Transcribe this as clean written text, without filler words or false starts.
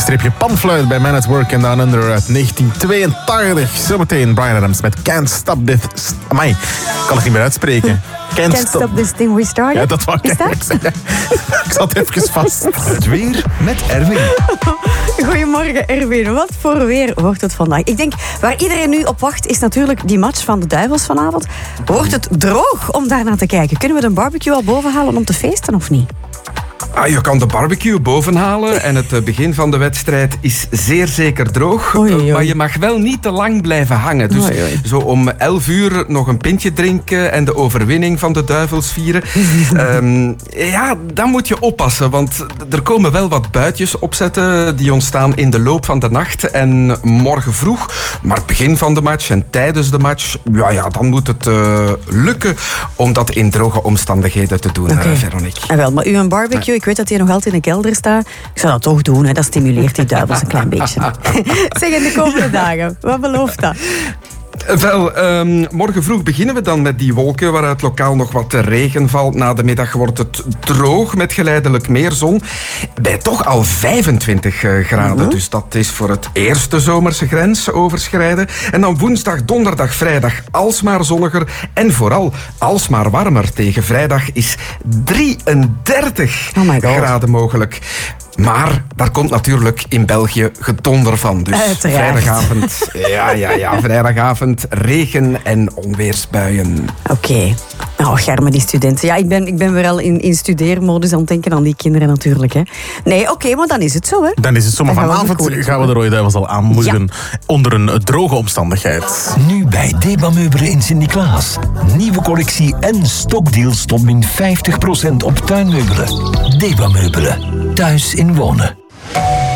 Panfluit bij Man at Work and Down Under uit 1982. Zometeen Bryan Adams met Can't Stop This... Amai, ik kan het niet meer uitspreken. Can't stop this thing we started. Ja, dat wou ik eigenlijk zeggen. Ik zat even vast. Het weer met Erwin. Goedemorgen Erwin, wat voor weer wordt het vandaag? Ik denk, waar iedereen nu op wacht is natuurlijk die match van de Duivels vanavond. Wordt het droog om daar naar te kijken? Kunnen we de barbecue al boven halen om te feesten of niet? Je kan de barbecue bovenhalen en het begin van de wedstrijd is zeer zeker droog. Oei, oei. Maar je mag wel niet te lang blijven hangen. Dus Oei, oei. zo om 11 uur nog een pintje drinken en de overwinning van de Duivels vieren. Dan moet je oppassen, want er komen wel wat buitjes opzetten die ontstaan in de loop van de nacht. En morgen vroeg, maar het begin van de match en tijdens de match, dan moet het lukken om dat in droge omstandigheden te doen, Veronique. Wel, maar u een barbecue, ik weet dat hij nog altijd in de kelder staat. Ik zou dat toch doen, hè. Dat stimuleert die Duivels een klein beetje. Zeg, in de komende dagen, wat belooft dat? Wel, morgen vroeg beginnen we dan met die wolken waaruit lokaal nog wat regen valt. Na de middag wordt het droog met geleidelijk meer zon. Bij toch al 25 graden. Dus dat is voor het eerst de zomerse grens overschrijden. En dan woensdag, donderdag, vrijdag alsmaar zonniger. En vooral alsmaar warmer. Tegen vrijdag is 33 graden mogelijk. Maar daar komt natuurlijk in België gedonder van. Dus vrijdagavond, vrijdagavond regen en onweersbuien. Oké. Nou, Germe, die studenten. Ja, ik ben weer al in studeermodus aan het denken aan die kinderen natuurlijk. Hè. Nee, oké, maar dan is het zo, hè. Dan is het zo, maar vanavond gaan we de Rode Duivels al aanmoedigen onder een droge omstandigheid. Nu bij Deba Meubelen in Sint-Niklaas. Nieuwe collectie en stokdeals tot min 50% op tuinmeubelen. Deba Meubelen. Thuis in wonen.